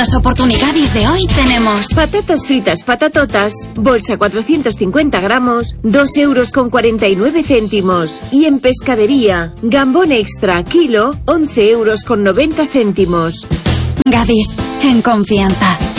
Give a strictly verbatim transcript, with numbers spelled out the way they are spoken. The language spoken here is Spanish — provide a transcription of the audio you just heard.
las oportunidades de hoy tenemos patatas fritas patatotas, bolsa cuatrocientos cincuenta gramos, dos euros con cuarenta y nueve céntimos. Y en pescadería, gambón extra, kilo, once euros con noventa céntimos. Gadis, en confianza.